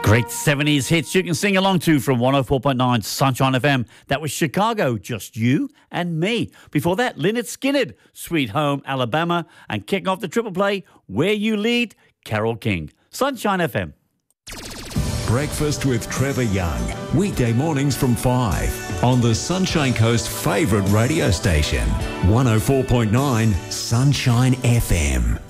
Great 70s hits you can sing along to from 104.9 Sunshine FM. That was Chicago, Just You and Me. Before that, Lynyrd Skynyrd, Sweet Home Alabama. And kicking off the triple play, Where You Lead, Carole King. Sunshine FM. Breakfast with Trevor Young. Weekday mornings from 5 on the Sunshine Coast favourite radio station. 104.9 Sunshine FM.